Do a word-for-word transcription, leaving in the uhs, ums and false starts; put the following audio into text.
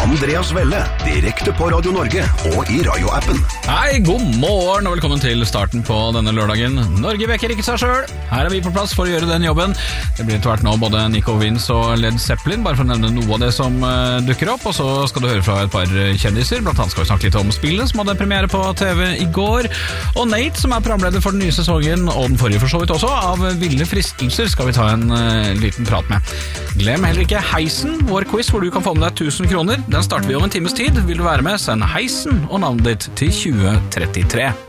Andreas Welle, direkte på Radio Norge og i radioappen. Hei, god morgen og velkommen til starten på denne lørdagen. Norge vekker ikke seg selv. Her er vi på plass for å gjøre den jobben. Det blir tvert nå både Nico Vince og Led Zeppelin, bare for å nevne noe av det som uh, dukker opp. Og så skal du høre fra et par kjendiser. Blant annet skal vi snakke litt om spillet som hadde premiere på T V i går. Og Nate, som er programleder for den nye sesongen, og den forrige for så vidt også, av Ville fristelser, skal vi ta en uh, liten prat med. Glem heller ikke Heisen, vår quiz hvor du kan få med deg tusen kroner. Den starter vi om en times tid. Vil du være med, send Heisen og navnet ditt til tjue trettitre.